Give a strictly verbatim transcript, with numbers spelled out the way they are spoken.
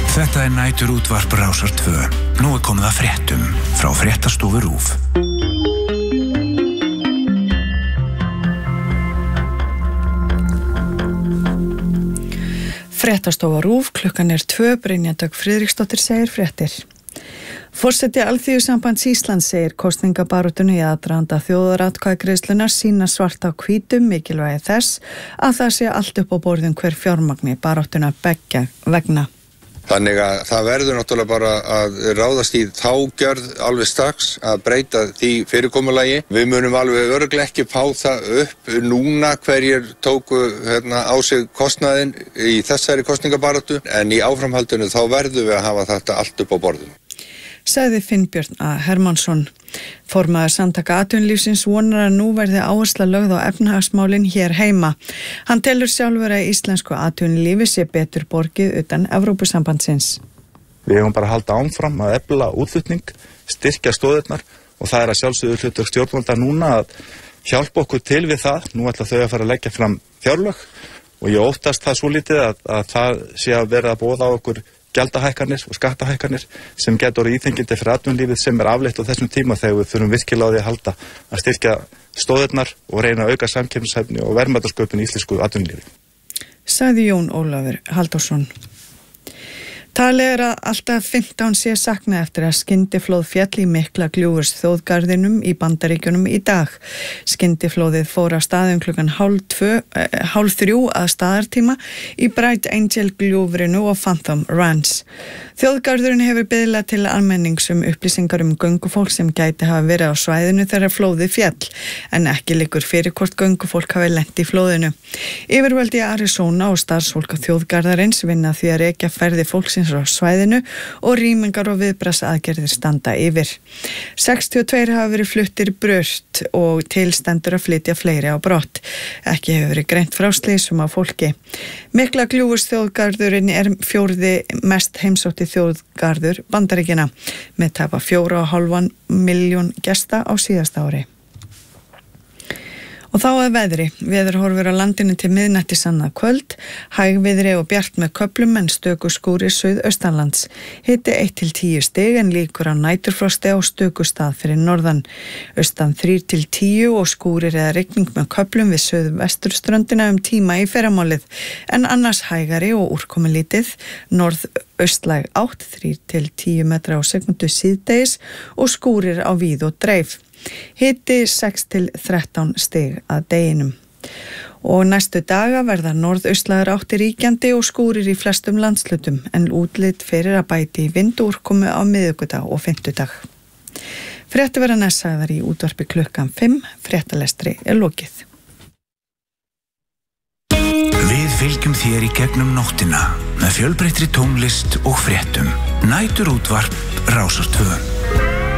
Þetta er nætur útvarp Rásar tvö. Nú er komið að fréttum frá fréttastofu RÚV. Fréttastofa RÚV, klukkan er tvö, Brynja Dögg Friðriksdóttir segir fréttir. Forseti Alþýðusambands Íslands segir kosningabaráttunni í aðdraganda þjóðaratkvæðagreiðslunnar sýna svart á hvítu mikilvægi þess að það sé allt upp á borðum hver fjármagni baráttuna beggja vegna. Þannig að það verður náttúrulega bara að ráðast í þá gjörð alveg strax að breyta því fyrirkomulagi. Við munum alveg örugglega ekki fá það upp núna hverjir tóku hérna, á sig kostnaðinn í þessari kosningabaráttu, en í áframhaldinu þá verðum við að hafa þetta allt upp á borðum. Sagði Finnbjörn A. Hermannsson. Formaður Samtaka atvinnulífsins vonar að nú verði áhersla lögð á efnahagsmálin hér heima. Hann telur sjálfur að íslensku atvinnulífi sé betur borgið utan Evrópusambandsins. Við höfum bara að halda áfram að efla útflutning, styrkja stoðirnar og það er að sjálfsögðu hlutverk stjórnvalda núna að hjálpa okkur til við það. Nú ætla þau að fara að leggja fram fjárlög og ég óttast það svo lítið að, að það sé að vera að boða á okkur gjaldahækkanir og skattahækkanir sem getur íþengjandi fyrir atvinnulífið sem er afleitt á þessum tíma þegar við þurfum virkilega á því að halda að styrkja stóðirnar og reyna að auka samkeppnishæfni og verðmætasköpun í íslensku atvinnulífi. Sagði Jón Ólafur Halldórsson. Talið er að alltaf fimmtán sé saknað eftir að skyndiflóð féll í Miklagljúfurs þjóðgarðinum í Bandaríkjunum í dag. Skyndiflóðið fór af staðum klukkan hálf, tvö, eh, hálf þrjú að staðartíma í Bright Angel gljúfrinu og Phantom Ranch. Þjóðgarðurinn hefur biðlað til almennings um upplýsingar um göngufólk sem gæti hafa verið á svæðinu þegar flóðið féll, en ekki liggur fyrir hvort göngufólk hafi lent í flóðinu. Yfirvöld í Arizona og starfsfólk á þjóðgarðarins vinna því að rekja ferði fólksins á svæðinu og rýmingar og viðbragðsaðgerðir standa yfir. sextíu og tveir hafa verið fluttir burt og til stendur að flytja fleiri á brott. Ekki hefur verið greint frá slysum á fólki. Miklagljúfurs þjóðgarðurinn er fjórði mest heimsótti þjóðgarður Bandaríkjanna með tæpa fjóra og hálfan milljón gesta á síðasta ári. Og þá að veðri. Veðurhorfur á landinu til miðnættis annað kvöld, hægviðri og bjart með köflum en stöku skúrir suðaustanlands. Hiti eitt til tíu stig en líkur á næturfrosti á stöku stað fyrir norðan. Austan þrír til tíu og skúrir eða rigning með köflum við suðvesturströndina um tíma í fyrramálið, en annars hægari og úrkomulítið, norðaustlæg átt þrír til tíu metra á sekundu síðdegis og skúrir á víð og dreif. Hiti sex til þrettán stig að deginum. Og næstu daga verða norðaustlægar áttir ríkjandi og skúrir í flestum landslutum en útlit fyrir að bæti í vind og úrkomu á miðvikudag og fimmtudag. Fréttir verða næst sagðar í útvarpi klukkan fimm, fréttalestri er lokið. Við fylgjum þér í gegnum nóttina með fjölbreyttri tónlist og fréttum. Nætur útvarp Rásar tvö.